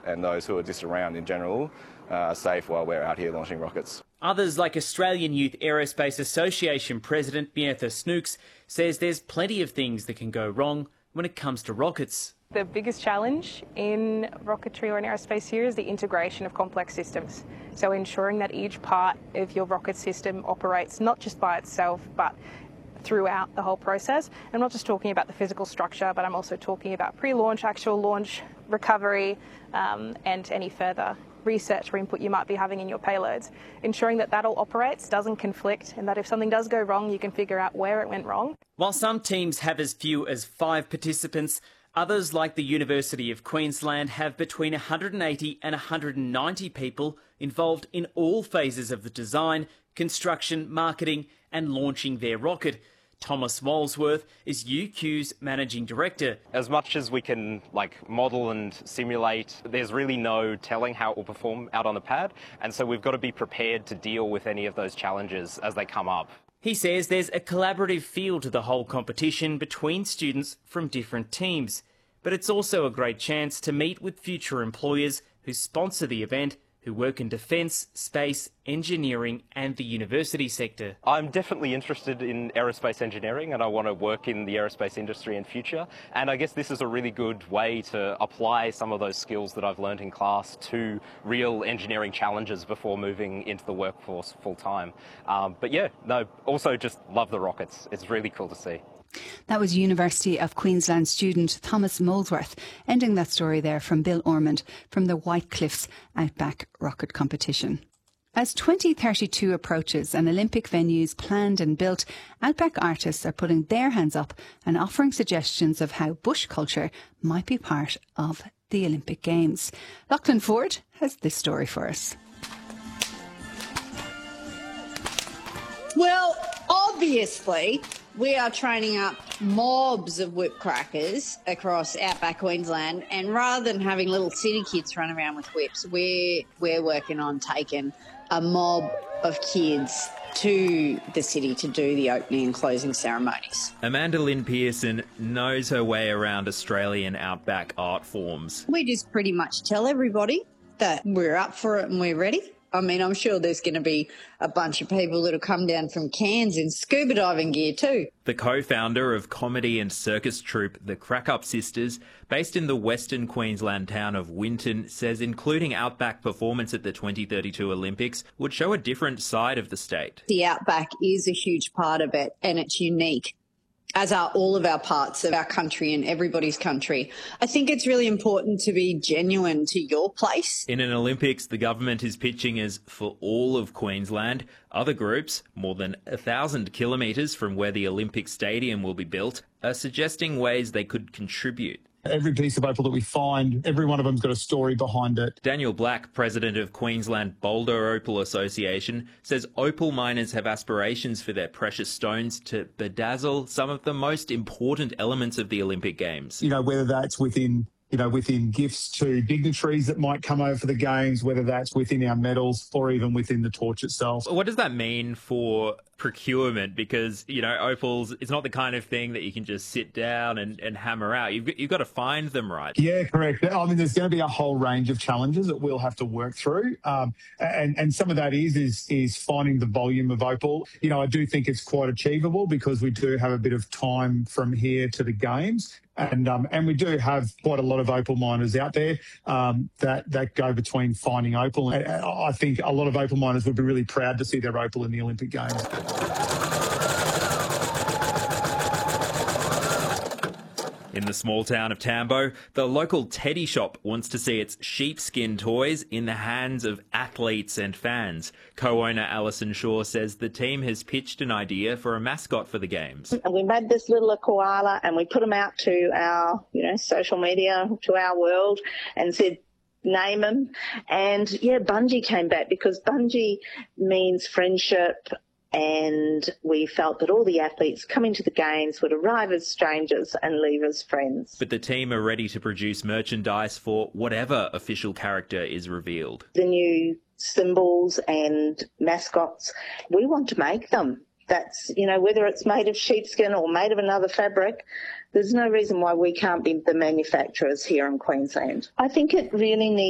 and those who are just around in general are safe while we're out here launching rockets. Others, like Australian Youth Aerospace Association President Mietha Snooks, says there's plenty of things that can go wrong when it comes to rockets. The biggest challenge in rocketry or in aerospace here is the integration of complex systems. So ensuring that each part of your rocket system operates not just by itself, but throughout the whole process. I'm not just talking about the physical structure, but I'm also talking about pre-launch, actual launch, recovery, and any further research or input you might be having in your payloads. Ensuring that that all operates, doesn't conflict, and that if something does go wrong, you can figure out where it went wrong. While some teams have as few as 5 participants, others, like the University of Queensland, have between 180 and 190 people involved in all phases of the design, construction, marketing and launching their rocket. Thomas Molesworth is UQ's managing director. As much as we can model and simulate, there's really no telling how it will perform out on the pad, and so we've got to be prepared to deal with any of those challenges as they come up. He says there's a collaborative feel to the whole competition between students from different teams, but it's also a great chance to meet with future employers who sponsor the event, who work in defence, space, engineering and the university sector. I'm definitely interested in aerospace engineering and I want to work in the aerospace industry in future, and I guess this is a really good way to apply some of those skills that I've learned in class to real engineering challenges before moving into the workforce full time. But yeah, no, also just love the rockets. It's really cool to see. That was University of Queensland student Thomas Molesworth, ending that story there from Bill Ormond from the White Cliffs Outback Rocket Competition. As 2032 approaches and Olympic venues planned and built, Outback artists are putting their hands up and offering suggestions of how bush culture might be part of the Olympic Games. Lachlan Ford has this story for us. Well, obviously, we are training up mobs of whipcrackers across outback Queensland, and rather than having little city kids run around with whips, we're working on taking a mob of kids to the city to do the opening and closing ceremonies. Amanda Lynn Pearson knows her way around Australian outback art forms. We just pretty much tell everybody that we're up for it and we're ready. I mean, I'm sure there's going to be a bunch of people that'll come down from Cairns in scuba diving gear too. The co-founder of comedy and circus troupe The Crack Up Sisters, based in the Western Queensland town of Winton, says including outback performance at the 2032 Olympics would show a different side of the state. The outback is a huge part of it and it's unique, as are all of our parts of our country and everybody's country. I think it's really important to be genuine to your place. In an Olympics, the government is pitching as for all of Queensland. Other groups, more than 1,000 kilometres from where the Olympic Stadium will be built, are suggesting ways they could contribute. Every piece of opal that we find, every one of them's got a story behind it. Daniel Black, president of Queensland Boulder Opal Association, says opal miners have aspirations for their precious stones to bedazzle some of the most important elements of the Olympic Games. You know, whether that's within gifts to dignitaries that might come over for the Games, whether that's within our medals or even within the torch itself. What does that mean for procurement? Because, you know, opals, it's not the kind of thing that you can just sit down and hammer out. You've got to find them right. Yeah, correct. I mean, there's going to be a whole range of challenges that we'll have to work through. And some of that is finding the volume of opal. You know, I do think it's quite achievable because we do have a bit of time from here to the Games. And we do have quite a lot of opal miners out there that go between finding opal. And I think a lot of opal miners would be really proud to see their opal in the Olympic Games. In the small town of Tambo, the local teddy shop wants to see its sheepskin toys in the hands of athletes and fans. Co-owner Alison Shaw says the team has pitched an idea for a mascot for the Games. And we made this little koala and we put him out to our, social media, to our world, and said, name him. And yeah, Bungie came back because Bungie means friendship. And we felt that all the athletes coming to the Games would arrive as strangers and leave as friends. But the team are ready to produce merchandise for whatever official character is revealed. The new symbols and mascots, we want to make them. That's, whether it's made of sheepskin or made of another fabric, there's no reason why we can't be the manufacturers here in Queensland. I think it really needs